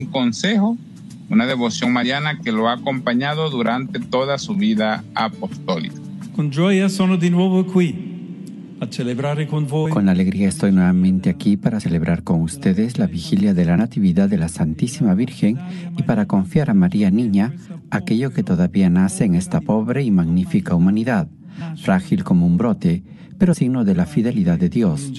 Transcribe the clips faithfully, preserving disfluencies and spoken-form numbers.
un consejo, una devoción mariana que lo ha acompañado durante toda su vida apostólica. Con gioia sono di nuovo qui a celebrare con voi. Con alegría estoy nuevamente aquí para celebrar con ustedes la vigilia de la Natividad de la Santísima Virgen y para confiar a María Niña aquello que todavía nace en esta pobre y magnífica humanidad, frágil como un brote, pero signo de la fidelidad de Dios.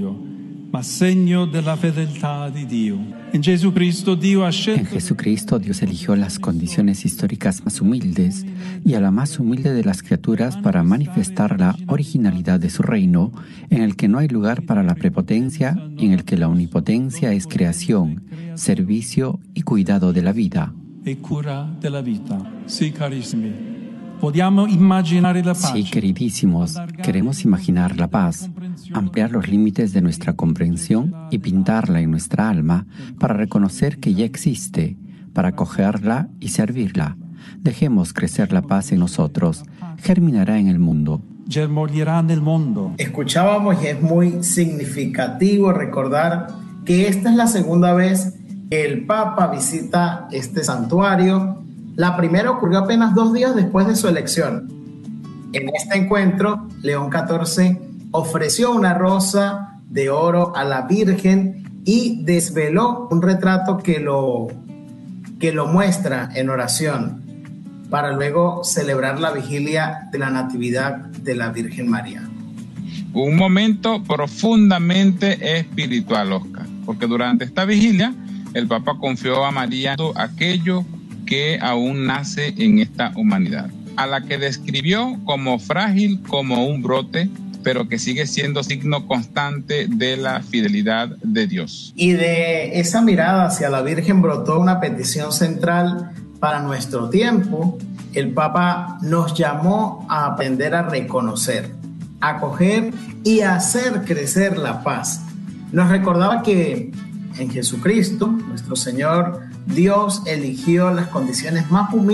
Ma segno della fedeltà di Dio. En Jesucristo Dio ha scelto. En Jesucristo Dios eligió las condiciones históricas más humildes y a la más humilde de las criaturas para manifestar la originalidad de su reino, en el que no hay lugar para la prepotencia y en el que la omnipotencia es creación, servicio y cuidado de la vida. E cura della vita. Sí, carissimi. Podemos imaginar la paz. Sí, queridísimos, queremos imaginar la paz, ampliar los límites de nuestra comprensión y pintarla en nuestra alma para reconocer que ya existe, para acogerla y servirla. Dejemos crecer la paz en nosotros, germinará en el mundo. Germoglierà nel mondo. Escuchábamos y es muy significativo recordar que esta es la segunda vez que el Papa visita este santuario. La primera ocurrió apenas dos días después de su elección. En este encuentro, León catorce ofreció una rosa de oro a la Virgen y desveló un retrato que lo, que lo muestra en oración para luego celebrar la vigilia de la Natividad de la Virgen María. Un momento profundamente espiritual, Oscar, porque durante esta vigilia el Papa confió a María todo aquello que aún nace en esta humanidad, a la que describió como frágil como un brote, pero que sigue siendo signo constante de la fidelidad de Dios. Y de esa mirada hacia la Virgen brotó una petición central para nuestro tiempo. El Papa nos llamó a aprender a reconocer, a acoger y a hacer crecer la paz. Nos recordaba que en Jesucristo, nuestro Señor, Dios eligió las condiciones más humildes